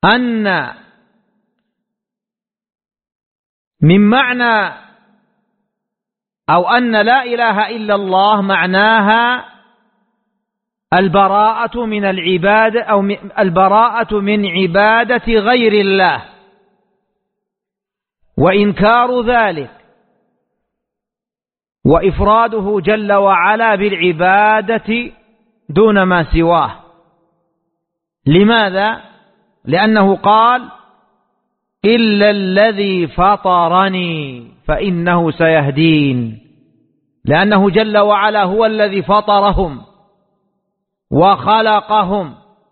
أن من معنى أو أن لا إله إلا الله معناها البراءة من العبادة أو البراءة من عبادة غير الله، وإنكار ذلك وإفراده جل وعلا بالعبادة دون ما سواه. لماذا؟ لأنه قال إلا الذي فطرني فإنه سيهدين، لأنه جل وعلا هو الذي فطرهم وخلقهم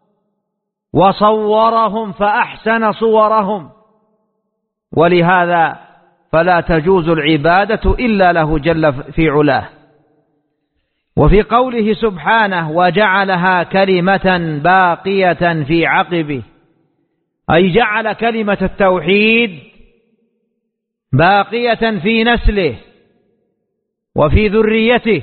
وصورهم فأحسن صورهم، ولهذا فلا تجوز العبادة إلا له جل في علاه. وفي قوله سبحانه وجعلها كلمة باقية في عقبه، أي جعل كلمة التوحيد باقية في نسله وفي ذريته،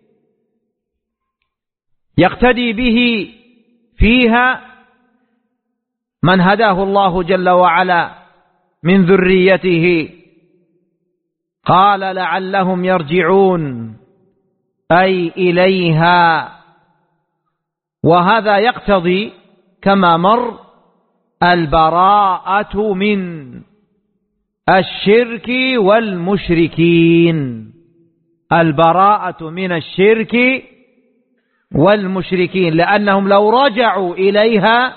يقتدي به فيها من هداه الله جل وعلا من ذريته. قال لعلهم يرجعون أي إليها، وهذا يقتضي كما مر البراءة من الشرك والمشركين، البراءة من الشرك والمشركين، لأنهم لو رجعوا إليها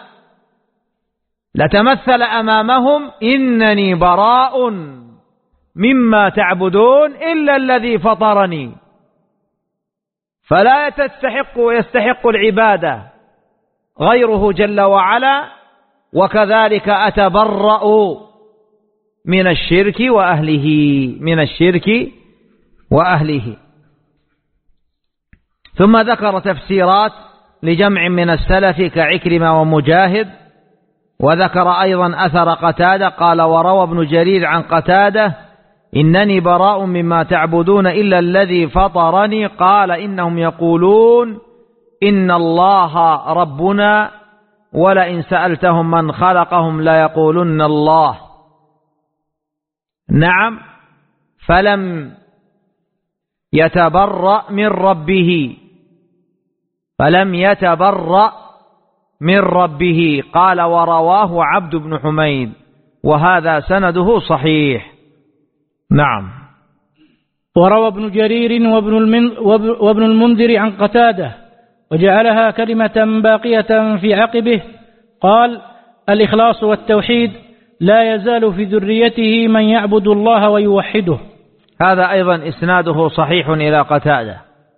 لتمثل أمامهم إنني براء مما تعبدون إلا الذي فطرني، فلا يستحق العبادة غيره جل وعلا، وكذلك أتبرأ من الشرك وأهله. ثم ذكر تفسيرات لجمع من السلف كعكرمة ومجاهد، وذكر أيضا أثر قتادة قال وروى ابن جرير عن قتادة إنني براء مما تعبدون إلا الذي فطرني، قال إنهم يقولون إن الله ربنا ولئن سألتهم من خلقهم ليقولن الله. نعم، فلم يتبرأ من ربه قال ورواه عبد بن حميد، وهذا سنده صحيح. نعم. وروى ابن جرير وابن المنذر عن قتادة وجعلها كلمة باقية في عقبه، قال الإخلاص والتوحيد لا يزال في ذريته من يعبد الله ويوحده. هذا أيضا إسناده صحيح إلى قتادة.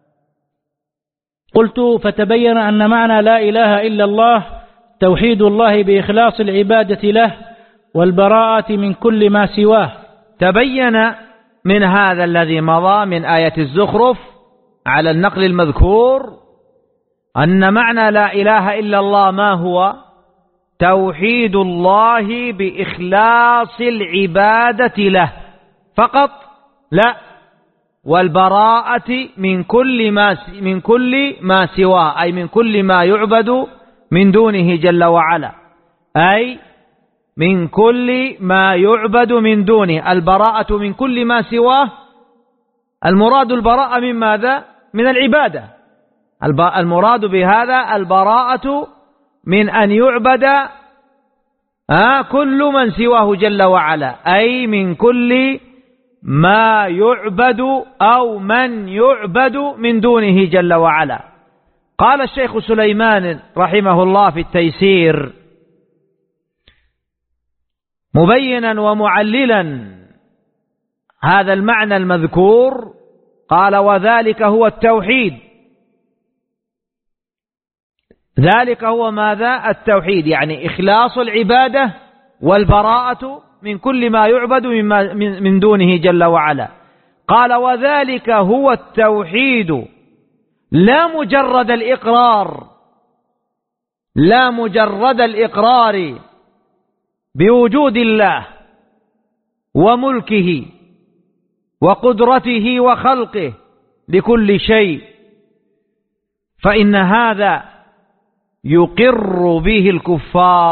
قلت فتبين أن معنى لا إله إلا الله توحيد الله بإخلاص العبادة له والبراءة من كل ما سواه. تبين من هذا الذي مضى من آية الزخرف على النقل المذكور أن معنى لا إله إلا الله ما هو؟ توحيد الله بإخلاص العبادة له فقط، لا، والبراءة من كل ما سواه، أي من كل ما يعبد من دونه جل وعلا، أي من كل ما يعبد من دونه. البراءة من كل ما سواه، المراد البراءة من ماذا؟ من العبادة. المراد بهذا البراءة من أن يعبد كل من سواه جل وعلا، أي من كل ما يعبد أو من يعبد من دونه جل وعلا. قال الشيخ سليمان رحمه الله في التيسير مبينا ومعللا هذا المعنى المذكور، قال وذلك هو التوحيد. ذلك هو ماذا؟ التوحيد، يعني إخلاص العبادة والبراءة من كل ما يعبد من دونه جل وعلا. قال وذلك هو التوحيد لا مجرد الإقرار بوجود الله وملكه وقدرته وخلقه لكل شيء، فإن هذا يقر به الكفار